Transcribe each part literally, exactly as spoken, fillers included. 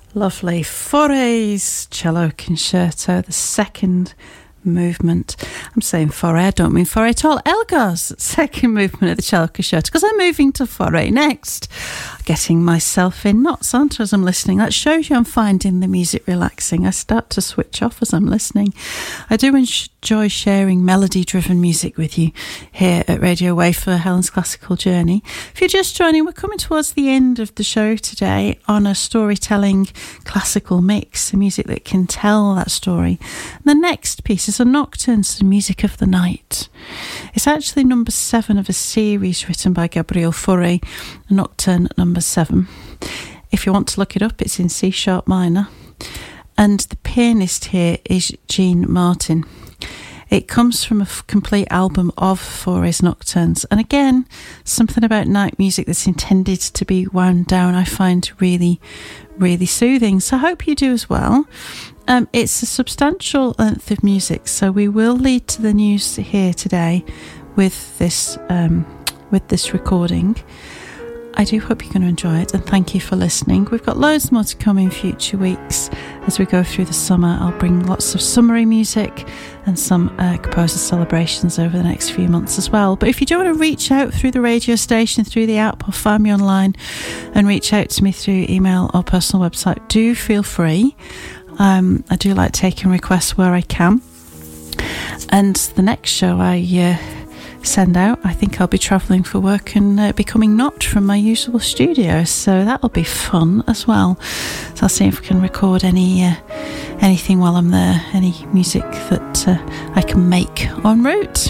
Lovely. Fauré's cello concerto, the second movement. I'm saying Fauré, I don't mean Fauré at all. Elgar's second movement of the cello concerto, because I'm moving to Fauré next. Getting myself in knots, aren't I, as I'm listening? That shows you I'm finding the music relaxing. I start to switch off as I'm listening. I do enjoy sharing melody-driven music with you here at Radio Wave for Helen's Classical Journey. If you're just joining, we're coming towards the end of the show today on a storytelling classical mix, the music that can tell that story. And the next piece is a nocturne, the music of the night. It's actually number seven of a series written by Gabriel Fauré, nocturne number seven. If you want to look it up, it's in C sharp minor, and the pianist here is Jean Martin. It comes from a f- complete album of Fauré's nocturnes, and again, something about night music that's intended to be wound down I find really, really soothing. So I hope you do as well. Um, it's a substantial length of music, so we will lead to the news here today with this um, with this recording. I do hope you're going to enjoy it, and thank you for listening. We've got loads more to come in future weeks as we go through the summer. I'll bring lots of summery music and some uh, composer celebrations over the next few months as well. But if you do want to reach out through the radio station, through the app, or find me online and reach out to me through email or personal website, do feel free. Um, I do like taking requests where I can. And the next show I uh, send out, I think I'll be travelling for work and uh, becoming not from my usual studio, so that'll be fun as well. So I'll see if we can record any uh, anything while I'm there, any music that uh, I can make en route.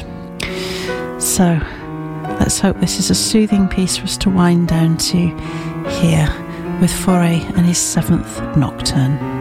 So let's hope this is a soothing piece for us to wind down to here with Fauré and his seventh nocturne.